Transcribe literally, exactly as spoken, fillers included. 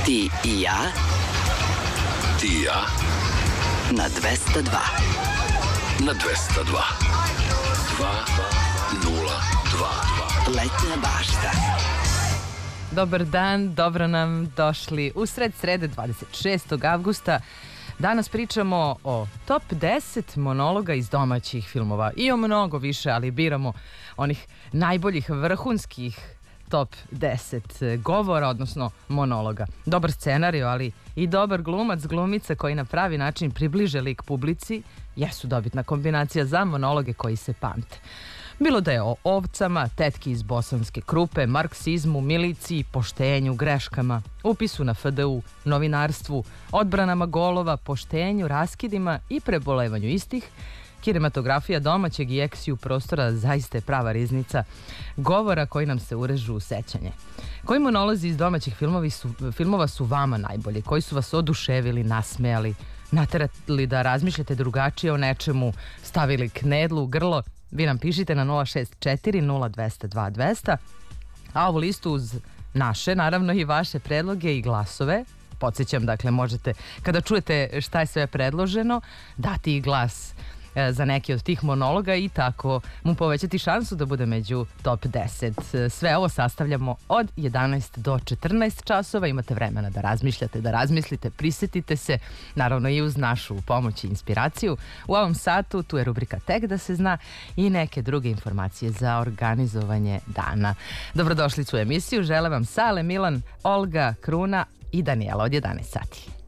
Ti i ja. Ti i ja. Na dvesta dva. Na dvesta dva. Dva nula dva. Letnja bašta. Dobar dan, dobro nam došli u sred srede dvadeset šestog avgusta. Danas pričamo o top deset monologa iz domaćih filmova i o mnogo više, ali biramo onih najboljih vrhunskih top deset govora, odnosno monologa. Dobar scenario, ali i dobar glumac, glumica koji na pravi način približe lik publici jesu dobitna kombinacija za monologe koji se pamte. Bilo da je o ovcama, tetki iz bosanske krupe, marksizmu, miliciji, poštenju, greškama, upisu na F D U, novinarstvu, odbranama golova, poštenju, raskidima i prebolevanju istih, kinematografija domaćeg i eksiju prostora zaista je prava riznica govora koji nam se urežu u sećanje. Koji monolozi iz domaćih filmovi su, filmova su vama najbolji? Koji su vas oduševili, nasmejali, naterali da razmišljate drugačije o nečemu, stavili knedlu u grlo? Vi nam pišite na nula šest četiri nula dvesta dva dvesta, a ovu listu uz naše, naravno i vaše predloge i glasove, podsjećam, dakle, možete, kada čujete šta je sve predloženo, dati i glas za neki od tih monologa i tako mu povećati šansu da bude među top deset. Sve ovo sastavljamo od jedanaest do četrnaest časova. Imate vremena da razmišljate, da razmislite, prisjetite se, naravno i uz našu pomoć i inspiraciju. U ovom satu tu je rubrika Tek da se zna i neke druge informacije za organizovanje dana. Dobrodošli u emisiju. Žele vam Sale, Milan, Olga, Kruna i Danijela od jedanaest sati.